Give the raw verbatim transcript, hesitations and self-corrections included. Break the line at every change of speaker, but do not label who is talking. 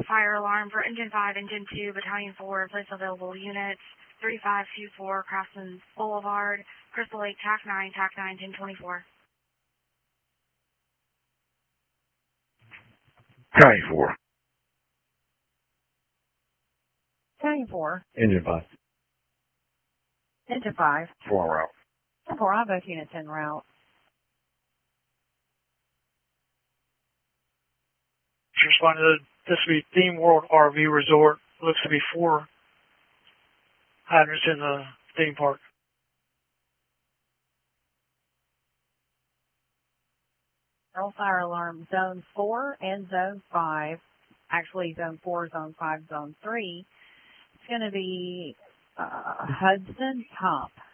fire alarm for Engine five, Engine two, Battalion four, place available units, thirty-five two four, Craftsman Boulevard, Crystal Lake, T A C nine, T A C nine, ten twenty-four.
Battalion four.
Battalion four.
Engine five.
Engine five.
four en route.
four, I'll both units en route.
Responding to this will be Theme World R V Resort. Looks to be four hydrants in the theme park.
Earl fire alarm zone four and zone five. Actually, zone four, zone five, zone three. It's going to be uh, Hudson Top.